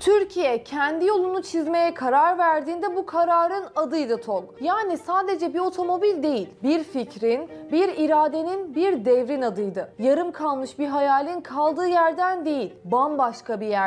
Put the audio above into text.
Türkiye kendi yolunu çizmeye karar verdiğinde bu kararın adıydı TOG. Yani sadece bir otomobil değil, bir fikrin, bir iradenin, bir devrin adıydı. Yarım kalmış bir hayalin kaldığı yerden değil, bambaşka bir yer.